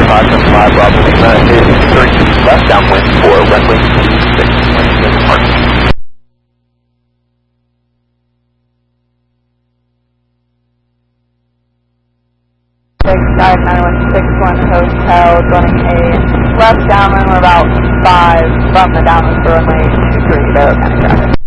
575 Bravo Lima is turning left downwind for runway 26. Skype 9161 Hotel, running a left downwind. We're about 5 from the downwind for runway 23. There, kind of traffic.